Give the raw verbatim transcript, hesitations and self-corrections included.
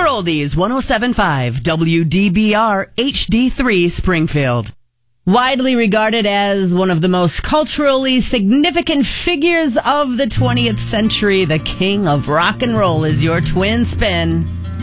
Oldies, one oh seven point five W D B R H D three Springfield. Widely regarded as one of the most culturally significant figures of the twentieth century, the king of rock and roll is your twin spin.